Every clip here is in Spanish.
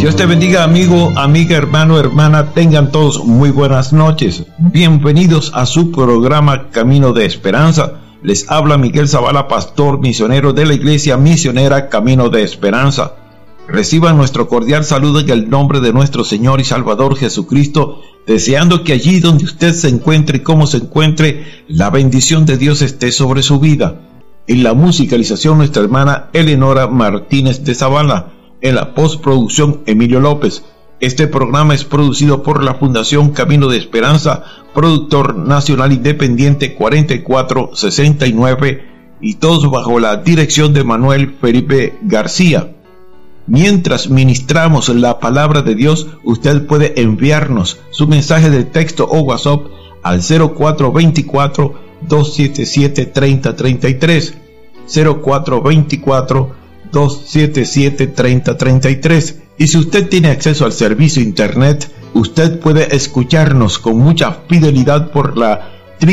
Dios te bendiga, amigo, amiga, hermano, hermana. Tengan todos muy buenas noches. Bienvenidos a su programa Camino de Esperanza. Les habla Miguel Zavala, pastor misionero de la Iglesia Misionera Camino de Esperanza. Reciban nuestro cordial saludo en el nombre de nuestro Señor y Salvador Jesucristo, deseando que allí donde usted se encuentre y como se encuentre, la bendición de Dios esté sobre su vida. En la musicalización, nuestra hermana Eleonora Martínez de Zavala. En la postproducción, Emilio López. Este programa es producido por la Fundación Camino de Esperanza, productor nacional independiente 4469, y todos bajo la dirección de Manuel Felipe García. Mientras ministramos la palabra de Dios, usted puede enviarnos su mensaje de texto o WhatsApp al 0424-277-3033, 0424-277-3033. Y si usted tiene acceso al servicio internet, usted puede escucharnos con mucha fidelidad por la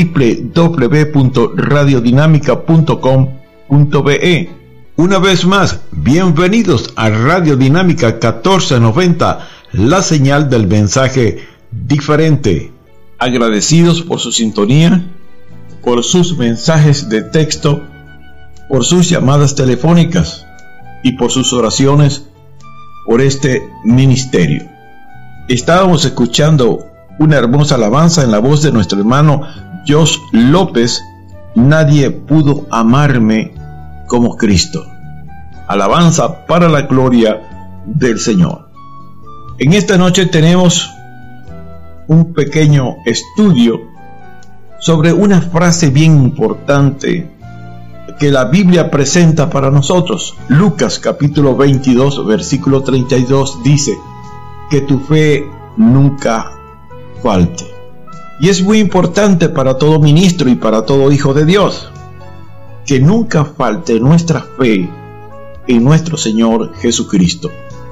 www.radiodinámica.com.be. Una vez más, bienvenidos a Radio Dinámica 1490, la señal del mensaje diferente. Agradecidos por su sintonía, por sus mensajes de texto, por sus llamadas telefónicas y por sus oraciones por este ministerio. Estábamos escuchando una hermosa alabanza en la voz de nuestro hermano Josh López, Nadie pudo amarme como Cristo. Alabanza para la gloria del Señor. En esta noche tenemos un pequeño estudio sobre una frase bien importante que la Biblia presenta para nosotros. Lucas capítulo 22 versículo 32 dice: que tu fe nunca falte. Y es muy importante para todo ministro y para todo hijo de Dios que nunca falte nuestra fe en nuestro Señor Jesucristo.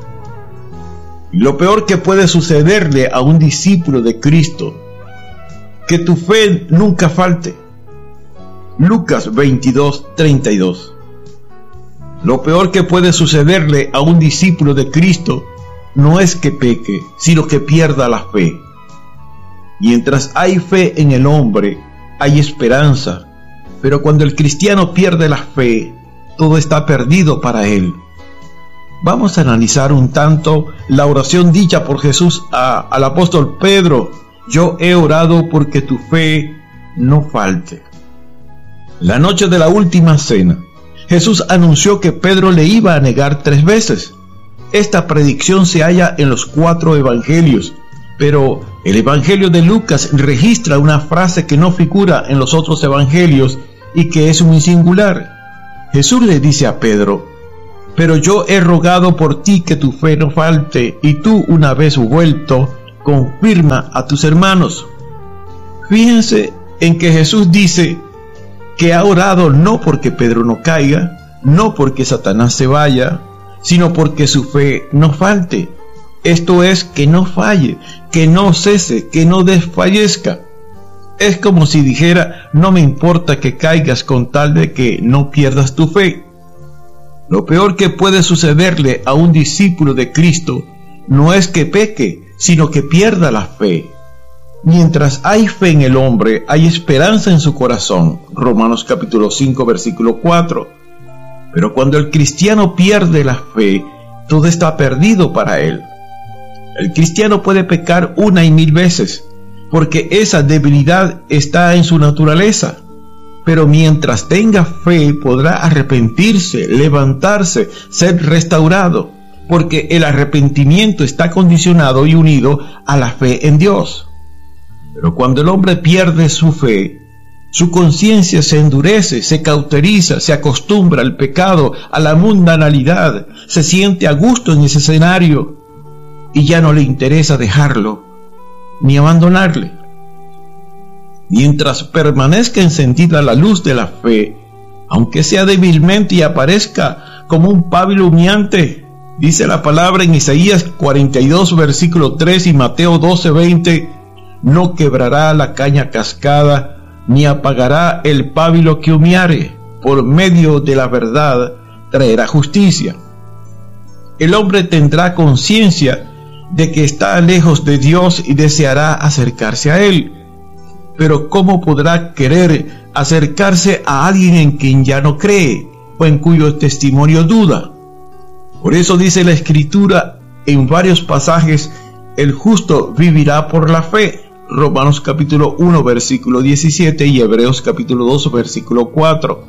Lo peor que puede sucederle a un discípulo de Cristo, que tu fe nunca falte. Lucas 22:32. Lo peor que puede sucederle a un discípulo de Cristo no es que peque, sino que pierda la fe. Mientras hay fe en el hombre, hay esperanza. Pero cuando el cristiano pierde la fe, todo está perdido para él. Vamos a analizar un tanto la oración dicha por Jesús al apóstol Pedro: yo he orado porque tu fe no falte. La noche de la última cena, Jesús anunció que Pedro le iba a negar 3 veces. Esta predicción se halla en los 4 evangelios, pero el evangelio de Lucas registra una frase que no figura en los otros evangelios y que es muy singular. Jesús le dice a Pedro: pero yo he rogado por ti que tu fe no falte, y tú, una vez vuelto, confirma a tus hermanos. Fíjense en que Jesús dice que ha orado no porque Pedro no caiga, no porque Satanás se vaya, sino porque su fe no falte. Esto es, que no falle, que no cese, que no desfallezca. Es como si dijera: no me importa que caigas con tal de que no pierdas tu fe. Lo peor que puede sucederle a un discípulo de Cristo no es que peque, sino que pierda la fe. Mientras hay fe en el hombre, hay esperanza en su corazón. Romanos capítulo 5 versículo 4. Pero cuando el cristiano pierde la fe, todo está perdido para él. El cristiano puede pecar 1 y 1000 veces, porque esa debilidad está en su naturaleza. Pero mientras tenga fe, podrá arrepentirse, levantarse, ser restaurado, porque el arrepentimiento está condicionado y unido a la fe en Dios. Pero cuando el hombre pierde su fe, su conciencia se endurece, se cauteriza, se acostumbra al pecado, a la mundanalidad, se siente a gusto en ese escenario y ya no le interesa dejarlo ni abandonarle. Mientras permanezca encendida la luz de la fe, aunque sea débilmente y aparezca como un pábilo humeante, dice la palabra en Isaías 42 versículo 3 y Mateo 12:20, no quebrará la caña cascada, ni apagará el pábilo que humeare, por medio de la verdad traerá justicia. el hombre tendrá conciencia de que está lejos de Dios y deseará acercarse a Él. Pero ¿cómo podrá querer acercarse a alguien en quien ya no cree o en cuyo testimonio duda? Por eso dice la Escritura en varios pasajes: el justo vivirá por la fe. Romanos capítulo 1 versículo 17 y Hebreos capítulo 2 versículo 4.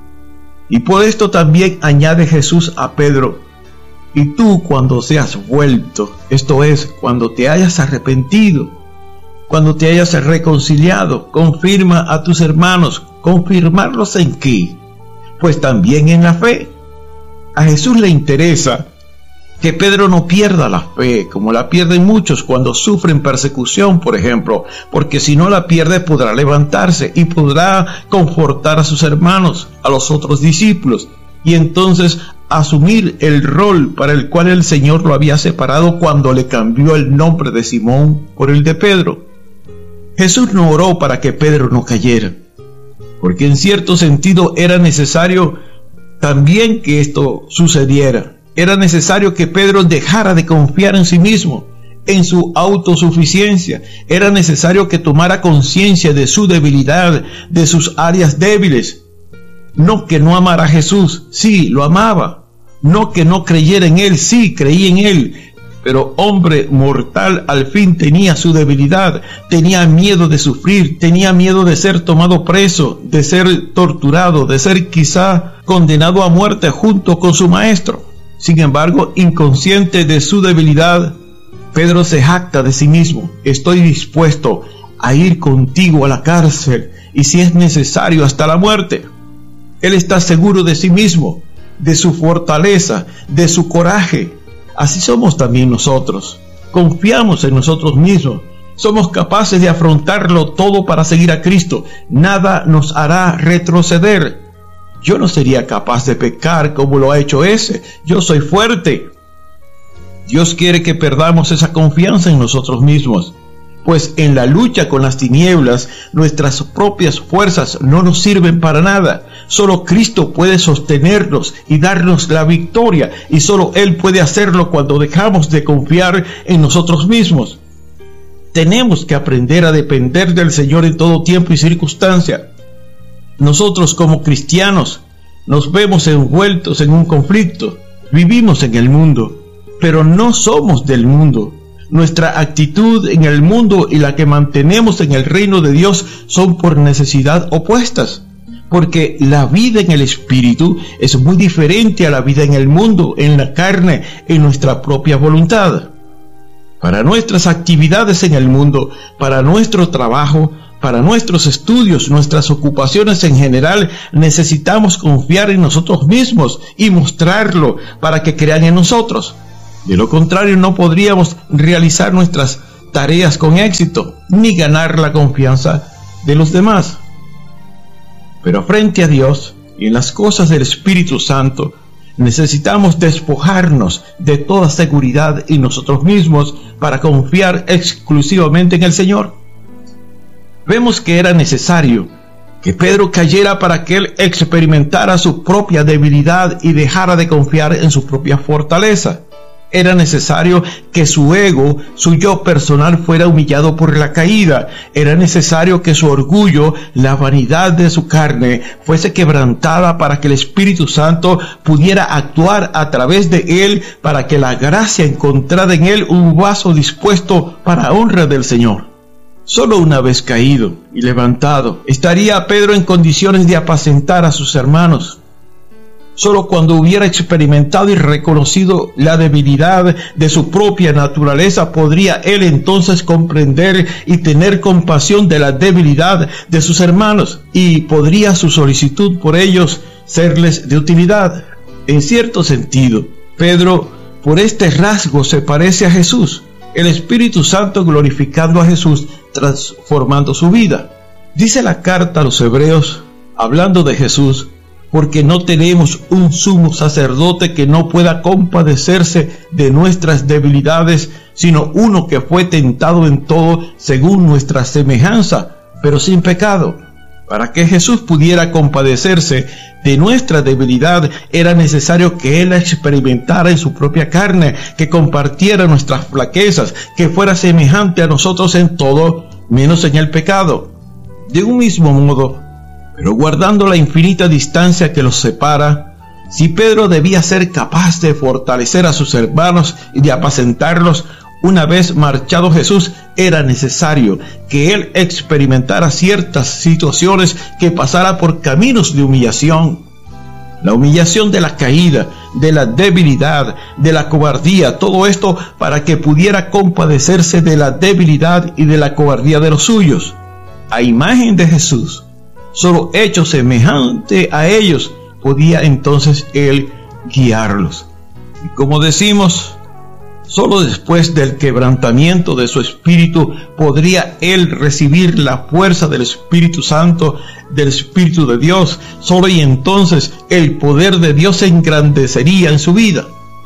Y por esto también añade Jesús a Pedro: y tú, cuando seas vuelto, esto es, cuando te hayas arrepentido, cuando te hayas reconciliado, confirma a tus hermanos. ¿Confirmarlos en qué? Pues también en la fe. A Jesús le interesa que Pedro no pierda la fe, como la pierden muchos cuando sufren persecución, por ejemplo, porque si no la pierde podrá levantarse y podrá confortar a sus hermanos, a los otros discípulos, y entonces asumir el rol para el cual el Señor lo había separado cuando le cambió el nombre de Simón por el de Pedro. Jesús no oró para que Pedro no cayera, porque en cierto sentido era necesario también que esto sucediera. Era necesario que Pedro dejara de confiar en sí mismo, en su autosuficiencia. Era necesario que tomara conciencia de su debilidad, de sus áreas débiles. No que no amara a Jesús, sí, lo amaba. No que no creyera en Él, sí, creía en Él. Pero hombre mortal al fin tenía su debilidad, tenía miedo de sufrir, tenía miedo de ser tomado preso, de ser torturado, de ser quizá condenado a muerte junto con su maestro. Sin embargo, inconsciente de su debilidad, Pedro se jacta de sí mismo: estoy dispuesto a ir contigo a la cárcel y si es necesario hasta la muerte. Él está seguro de sí mismo, de su fortaleza, de su coraje. Así somos también nosotros. Confiamos en nosotros mismos. Somos capaces de afrontarlo todo para seguir a Cristo. Nada nos hará retroceder. Yo no sería capaz de pecar como lo ha hecho ese. Yo soy fuerte. Dios quiere que perdamos esa confianza en nosotros mismos, pues en la lucha con las tinieblas, nuestras propias fuerzas no nos sirven para nada. Solo Cristo puede sostenernos y darnos la victoria, y solo Él puede hacerlo cuando dejamos de confiar en nosotros mismos. Tenemos que aprender a depender del Señor en todo tiempo y circunstancia. Nosotros como cristianos nos vemos envueltos en un conflicto. Vivimos en el mundo, pero no somos del mundo. Nuestra actitud en el mundo y la que mantenemos en el reino de Dios son por necesidad opuestas, porque la vida en el Espíritu es muy diferente a la vida en el mundo, en la carne, en nuestra propia voluntad. Para nuestras actividades en el mundo, para nuestro trabajo, para nuestros estudios, nuestras ocupaciones en general, necesitamos confiar en nosotros mismos y mostrarlo para que crean en nosotros. De lo contrario, no podríamos realizar nuestras tareas con éxito, ni ganar la confianza de los demás. Pero frente a Dios y en las cosas del Espíritu Santo, necesitamos despojarnos de toda seguridad en nosotros mismos para confiar exclusivamente en el Señor. Vemos que era necesario que Pedro cayera para que él experimentara su propia debilidad y dejara de confiar en su propia fortaleza. Era necesario que su ego, su yo personal, fuera humillado por la caída. Era necesario que su orgullo, la vanidad de su carne, fuese quebrantada para que el Espíritu Santo pudiera actuar a través de él, para que la gracia encontrara en él un vaso dispuesto para honra del Señor. Solo una vez caído y levantado, estaría Pedro en condiciones de apacentar a sus hermanos. Solo cuando hubiera experimentado y reconocido la debilidad de su propia naturaleza, podría él entonces comprender y tener compasión de la debilidad de sus hermanos, y podría su solicitud por ellos serles de utilidad. En cierto sentido, Pedro, por este rasgo, se parece a Jesús, el Espíritu Santo glorificando a Jesús, transformando su vida. Dice la carta a los Hebreos, hablando de Jesús: porque no tenemos un sumo sacerdote que no pueda compadecerse de nuestras debilidades, sino uno que fue tentado en todo según nuestra semejanza, pero sin pecado. Para que Jesús pudiera compadecerse de nuestra debilidad, era necesario que Él experimentara en su propia carne, que compartiera nuestras flaquezas, que fuera semejante a nosotros en todo, menos en el pecado. De un mismo modo, pero guardando la infinita distancia que los separa, si Pedro debía ser capaz de fortalecer a sus hermanos y de apacentarlos, una vez marchado Jesús, era necesario que él experimentara ciertas situaciones, que pasara por caminos de humillación. La humillación de la caída, de la debilidad, de la cobardía, todo esto para que pudiera compadecerse de la debilidad y de la cobardía de los suyos. A imagen de Jesús, solo hecho semejante a ellos, podía entonces él guiarlos. Y como decimos, solo después del quebrantamiento de su espíritu podría él recibir la fuerza del Espíritu Santo, del Espíritu de Dios. Solo y entonces el poder de Dios se engrandecería en su vida.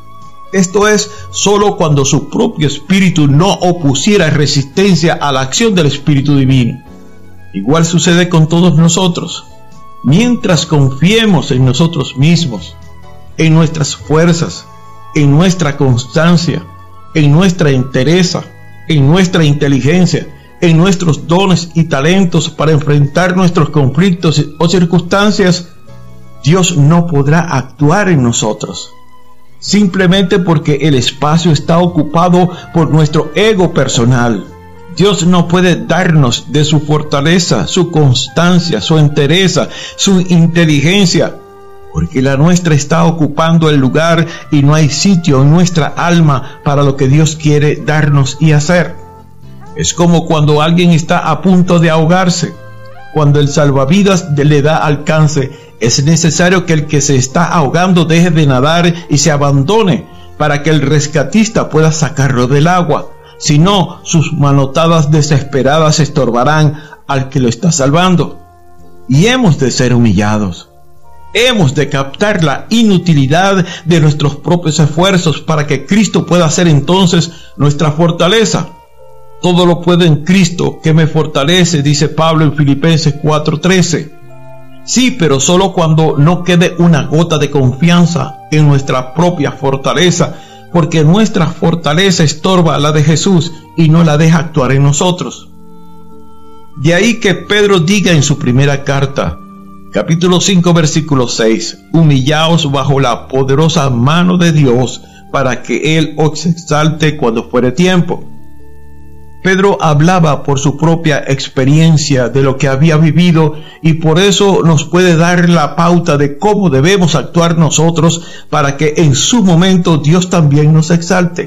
Esto es, solo cuando su propio espíritu no opusiera resistencia a la acción del Espíritu Divino. Igual sucede con todos nosotros. Mientras confiemos en nosotros mismos, en nuestras fuerzas, en nuestra constancia, en nuestra entereza, en nuestra inteligencia, en nuestros dones y talentos para enfrentar nuestros conflictos o circunstancias, Dios no podrá actuar en nosotros. Simplemente porque el espacio está ocupado por nuestro ego personal. Dios no puede darnos de su fortaleza, su constancia, su entereza, su inteligencia, porque la nuestra está ocupando el lugar y no hay sitio en nuestra alma para lo que Dios quiere darnos y hacer. Es como cuando alguien está a punto de ahogarse. Cuando el salvavidas le da alcance, es necesario que el que se está ahogando deje de nadar y se abandone para que el rescatista pueda sacarlo del agua. Si no, sus manotadas desesperadas estorbarán al que lo está salvando. Y hemos de ser humillados. Hemos de captar la inutilidad de nuestros propios esfuerzos para que Cristo pueda ser entonces nuestra fortaleza. Todo lo puedo en Cristo que me fortalece, dice Pablo en Filipenses 4:13. Sí, pero solo cuando no quede una gota de confianza en nuestra propia fortaleza, porque nuestra fortaleza estorba la de Jesús y no la deja actuar en nosotros. De ahí que Pedro diga en su primera carta, capítulo 5, versículo 6, humillaos bajo la poderosa mano de Dios, para que Él os exalte cuando fuere tiempo. Pedro hablaba por su propia experiencia de lo que había vivido y por eso nos puede dar la pauta de cómo debemos actuar nosotros para que en su momento Dios también nos exalte.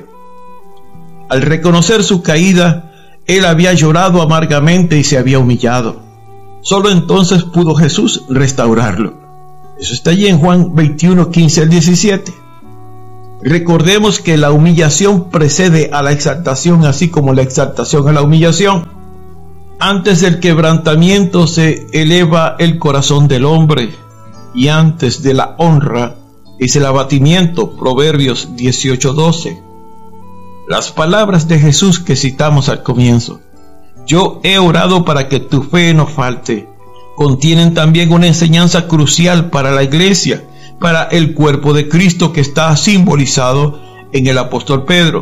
Al reconocer su caída, él había llorado amargamente y se había humillado. Solo entonces pudo Jesús restaurarlo. Eso está allí en Juan 21, 15 al 17. Recordemos que la humillación precede a la exaltación, así como la exaltación a la humillación. Antes del quebrantamiento se eleva el corazón del hombre, y antes de la honra es el abatimiento. Proverbios 18:12. Las palabras de Jesús que citamos al comienzo, yo he orado para que tu fe no falte, contienen también una enseñanza crucial para la iglesia, para el cuerpo de Cristo que está simbolizado en el apóstol Pedro.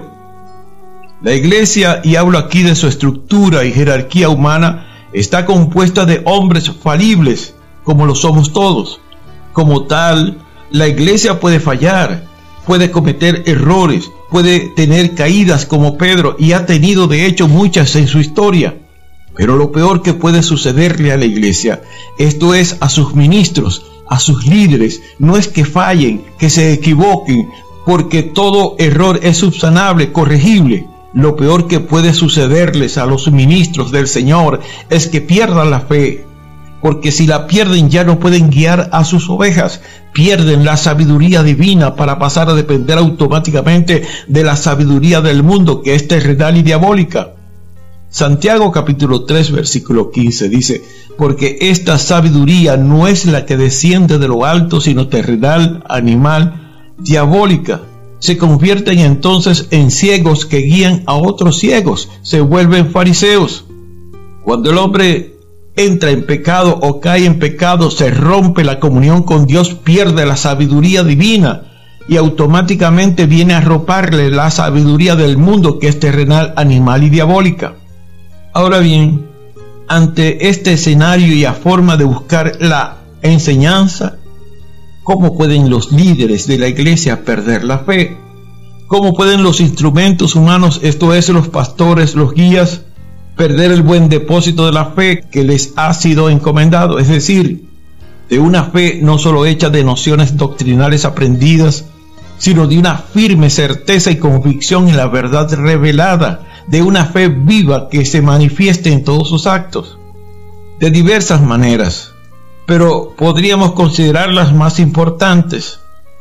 La iglesia, y hablo aquí de su estructura y jerarquía humana, está compuesta de hombres falibles, como lo somos todos. Como tal, la iglesia puede fallar, puede cometer errores, puede tener caídas como Pedro, y ha tenido de hecho muchas en su historia. Pero lo peor que puede sucederle a la iglesia, esto es a sus ministros, a sus líderes, no es que fallen, que se equivoquen, porque todo error es subsanable, corregible. Lo peor que puede sucederles a los ministros del Señor es que pierdan la fe, porque si la pierden ya no pueden guiar a sus ovejas, pierden la sabiduría divina para pasar a depender automáticamente de la sabiduría del mundo, que es terrenal y diabólica. Santiago capítulo 3 versículo 15 dice, porque esta sabiduría no es la que desciende de lo alto, sino terrenal, animal, diabólica. Se convierten entonces en ciegos que guían a otros ciegos, se vuelven fariseos. Cuando el hombre entra en pecado o cae en pecado, se rompe la comunión con Dios, pierde la sabiduría divina y automáticamente viene a arroparle la sabiduría del mundo, que es terrenal, animal y diabólica. Ahora bien, ante este escenario y a forma de buscar la enseñanza, ¿cómo pueden los líderes de la iglesia perder la fe? ¿Cómo pueden los instrumentos humanos, esto es, los pastores, los guías, perder el buen depósito de la fe que les ha sido encomendado? Es decir, de una fe no solo hecha de nociones doctrinales aprendidas, sino de una firme certeza y convicción en la verdad revelada, de una fe viva que se manifieste en todos sus actos, de diversas maneras, pero podríamos considerar las más importantes.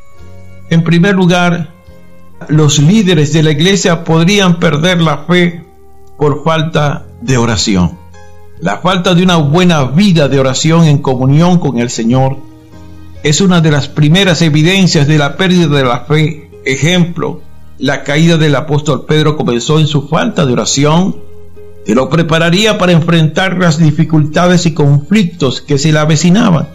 En primer lugar, los líderes de la iglesia podrían perder la fe por falta de oración. La falta de una buena vida de oración en comunión con el Señor es una de las primeras evidencias de la pérdida de la fe. Ejemplo, la caída del apóstol Pedro comenzó en su falta de oración, que lo prepararía para enfrentar las dificultades y conflictos que se le avecinaban.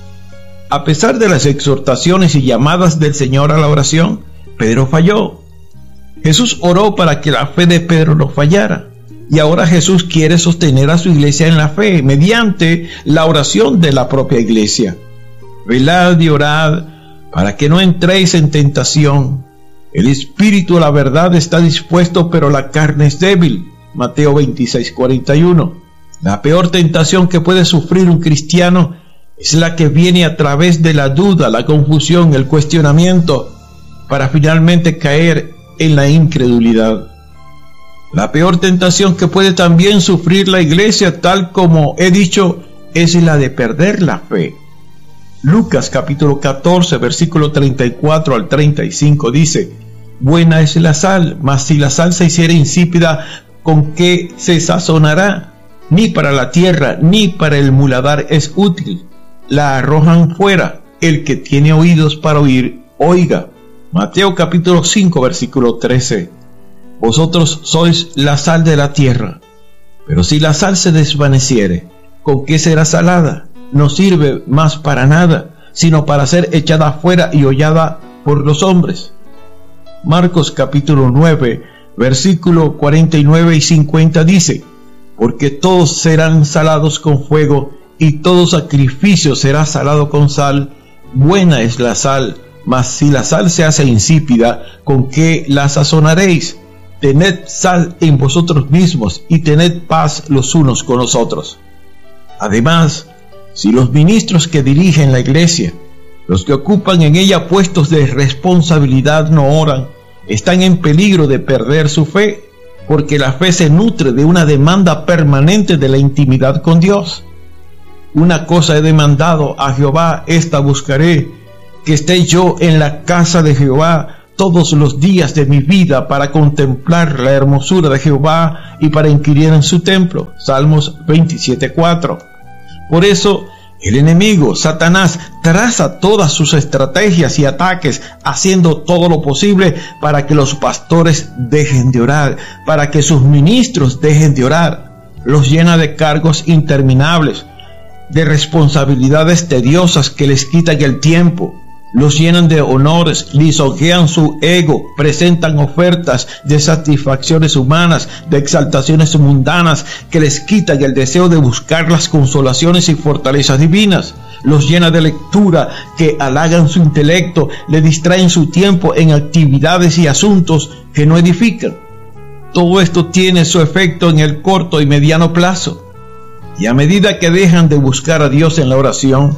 A pesar de las exhortaciones y llamadas del Señor a la oración, Pedro falló. Jesús oró para que la fe de Pedro no fallara. Y ahora Jesús quiere sostener a su iglesia en la fe mediante la oración de la propia iglesia. Velad y orad para que no entréis en tentación. El espíritu a la verdad está dispuesto, pero la carne es débil. Mateo 26:41. La peor tentación que puede sufrir un cristiano es la que viene a través de la duda, la confusión, el cuestionamiento, para finalmente caer en la incredulidad. La peor tentación que puede también sufrir la iglesia, tal como he dicho, es la de perder la fe. Lucas capítulo 14, versículo 34 al 35 dice: buena es la sal, mas si la sal se hiciera insípida, ¿con qué se sazonará? Ni para la tierra, ni para el muladar es útil. La arrojan fuera. El que tiene oídos para oír, oiga. Mateo capítulo 5, versículo 13. Vosotros sois la sal de la tierra, pero si la sal se desvaneciere, ¿con qué será salada? No sirve más para nada, sino para ser echada afuera y hollada por los hombres. Marcos capítulo 9, versículo 49 y 50 dice: porque todos serán salados con fuego, y todo sacrificio será salado con sal. Buena es la sal, mas si la sal se hace insípida, ¿con qué la sazonaréis? Tened sal en vosotros mismos y tened paz los unos con los otros. Además, si los ministros que dirigen la iglesia, los que ocupan en ella puestos de responsabilidad, no oran, están en peligro de perder su fe, porque la fe se nutre de una demanda permanente de la intimidad con Dios. Una cosa he demandado a Jehová, esta buscaré, que esté yo en la casa de Jehová todos los días de mi vida, para contemplar la hermosura de Jehová y para inquirir en su templo. Salmos 27:4. Por eso el enemigo, Satanás, traza todas sus estrategias y ataques, haciendo todo lo posible para que los pastores dejen de orar, para que sus ministros dejen de orar. Los llena de cargos interminables, de responsabilidades tediosas que les quitan el tiempo. Los llenan de honores, lisonjean su ego, presentan ofertas de satisfacciones humanas, de exaltaciones mundanas que les quitan el deseo de buscar las consolaciones y fortalezas divinas. Los llena de lectura que halagan su intelecto, le distraen su tiempo en actividades y asuntos que no edifican. Todo esto tiene su efecto en el corto y mediano plazo. Y a medida que dejan de buscar a Dios en la oración,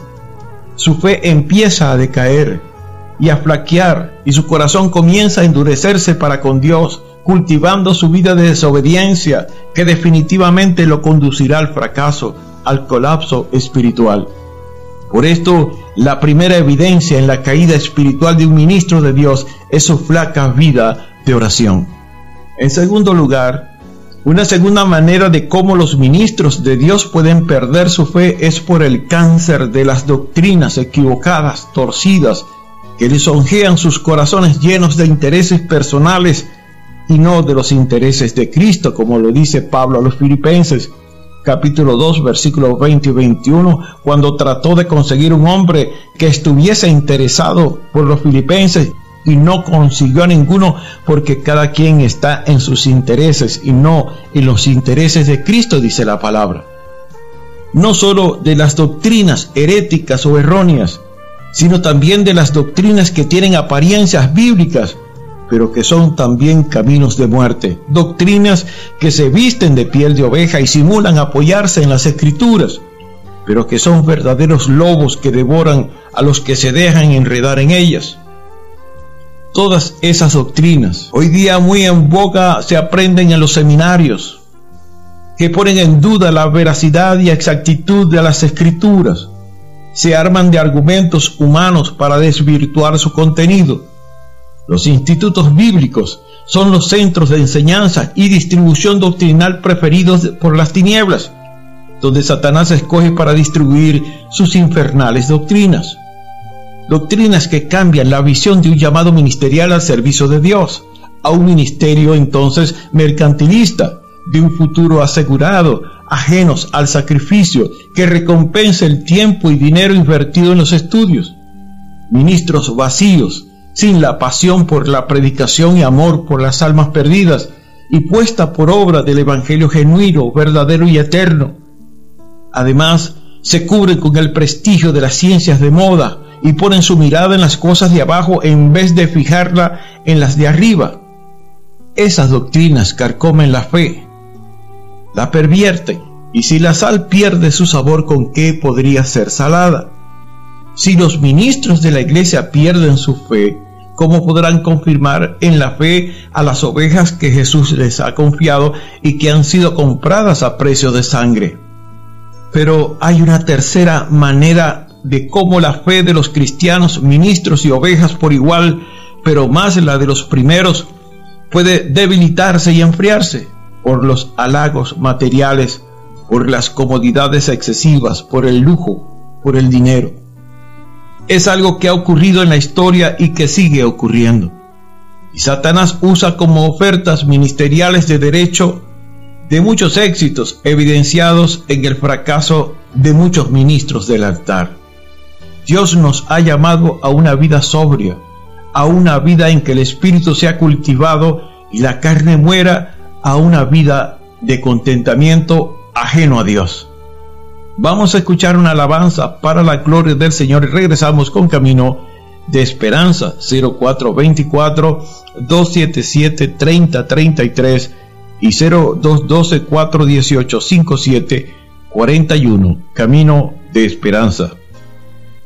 su fe empieza a decaer y a flaquear, y su corazón comienza a endurecerse para con Dios, cultivando su vida de desobediencia, que definitivamente lo conducirá al fracaso, al colapso espiritual. Por esto, la primera evidencia en la caída espiritual de un ministro de Dios es su flaca vida de oración. En segundo lugar, una segunda manera de cómo los ministros de Dios pueden perder su fe es por el cáncer de las doctrinas equivocadas, torcidas, que lisonjean sus corazones llenos de intereses personales y no de los intereses de Cristo, como lo dice Pablo a los filipenses. capítulo 2, versículos 20 y 21, cuando trató de conseguir un hombre que estuviese interesado por los filipenses y no consiguió a ninguno, porque cada quien está en sus intereses y no en los intereses de Cristo, dice la palabra. No solo de las doctrinas heréticas o erróneas, sino también de las doctrinas que tienen apariencias bíblicas, pero que son también caminos de muerte, doctrinas que se visten de piel de oveja y simulan apoyarse en las Escrituras, pero que son verdaderos lobos que devoran a los que se dejan enredar en ellas. Todas esas doctrinas, hoy día muy en boga, se aprenden en los seminarios, que ponen en duda la veracidad y exactitud de las Escrituras. Se arman de argumentos humanos para desvirtuar su contenido. Los institutos bíblicos son los centros de enseñanza y distribución doctrinal preferidos por las tinieblas, donde Satanás escoge para distribuir sus infernales doctrinas. Doctrinas que cambian la visión de un llamado ministerial al servicio de Dios, a un ministerio entonces mercantilista, de un futuro asegurado, ajenos al sacrificio, que recompensa el tiempo y dinero invertido en los estudios. Ministros vacíos, sin la pasión por la predicación y amor por las almas perdidas, y puesta por obra del evangelio genuino, verdadero y eterno. Además, se cubren con el prestigio de las ciencias de moda y ponen su mirada en las cosas de abajo en vez de fijarla en las de arriba. Esas doctrinas carcomen la fe, la pervierten, y si la sal pierde su sabor, ¿con qué podría ser salada? Si los ministros de la iglesia pierden su fe, ¿cómo podrán confirmar en la fe a las ovejas que Jesús les ha confiado y que han sido compradas a precio de sangre? Pero hay una tercera manera de cómo la fe de los cristianos, ministros y ovejas por igual, pero más la de los primeros, puede debilitarse y enfriarse por los halagos materiales, por las comodidades excesivas, por el lujo, por el dinero. Es algo que ha ocurrido en la historia y que sigue ocurriendo. Y Satanás usa como ofertas ministeriales de derecho de muchos éxitos evidenciados en el fracaso de muchos ministros del altar. Dios nos ha llamado a una vida sobria, a una vida en que el espíritu sea cultivado y la carne muera, a una vida de contentamiento ajeno a Dios. Vamos a escuchar una alabanza para la gloria del Señor y regresamos con Camino de Esperanza. 0424-277-3033 y 0212-418-5741. Camino de Esperanza.